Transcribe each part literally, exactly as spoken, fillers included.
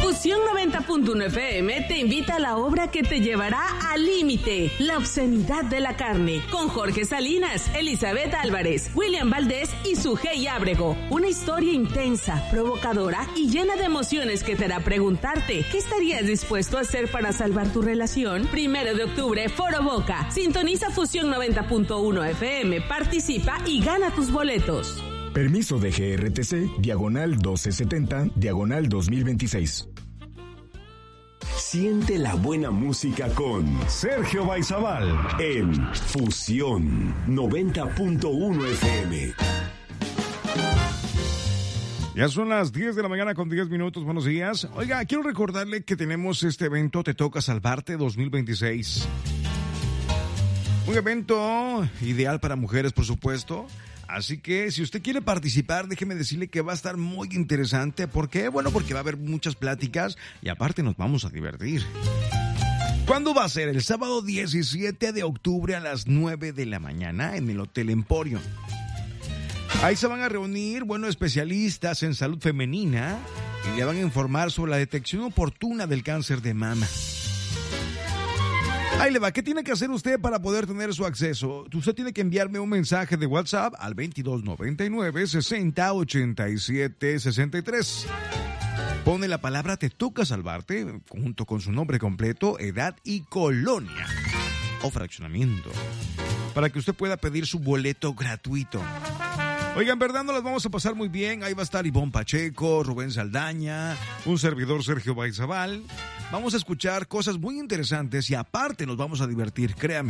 Fusión noventa punto uno F M te invita a la obra que te llevará al límite, La obscenidad de la carne, con Jorge Salinas, Elizabeth Álvarez, William Valdés y Sujei Ábrego. Una historia intensa, provocadora y llena de emociones que te hará preguntarte ¿qué estarías dispuesto a hacer para salvar tu relación? Primero de octubre, Foro Boca. Sintoniza Fusión noventa punto uno F M, participa y gana tus boletos. Permiso de G R T C, diagonal doce setenta, diagonal dos mil veintiséis. Siente la buena música con Sergio Baizabal en Fusión noventa punto uno F M. Ya son las diez de la mañana con diez minutos. Buenos días. Oiga, quiero recordarle que tenemos este evento Te Toca Salvarte dos mil veintiséis. Un evento ideal para mujeres, por supuesto. Así que si usted quiere participar, déjeme decirle que va a estar muy interesante. ¿Por qué? Bueno, porque va a haber muchas pláticas y aparte nos vamos a divertir. ¿Cuándo va a ser? El sábado diecisiete de octubre a las nueve de la mañana en el Hotel Emporio. Ahí se van a reunir, bueno, especialistas en salud femenina y le van a informar sobre la detección oportuna del cáncer de mama. Ahí le va, ¿qué tiene que hacer usted para poder tener su acceso? Usted tiene que enviarme un mensaje de WhatsApp al veintidós noventa y nueve, sesenta, ochenta y siete, sesenta y tres. Pone la palabra Te Toca Salvarte junto con su nombre completo, edad y colonia o fraccionamiento para que usted pueda pedir su boleto gratuito. Oigan, en verdad nos las vamos a pasar muy bien. Ahí va a estar Ivonne Pacheco, Rubén Saldaña, un servidor Sergio Baizabal. Vamos a escuchar cosas muy interesantes y aparte nos vamos a divertir, créame.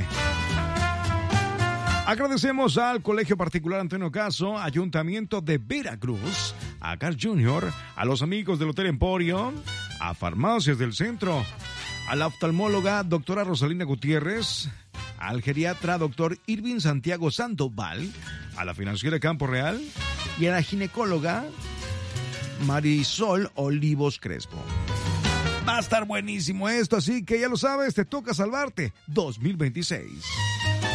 Agradecemos al Colegio Particular Antonio Caso, Ayuntamiento de Veracruz, a Carl junior, a los amigos del Hotel Emporio, a Farmacias del Centro, a la oftalmóloga doctora Rosalina Gutiérrez, al geriatra doctor Irving Santiago Sandoval, a la financiera Campo Real y a la ginecóloga Marisol Olivos Crespo. Va a estar buenísimo esto, así que ya lo sabes, Te Toca Salvarte dos mil veintiséis.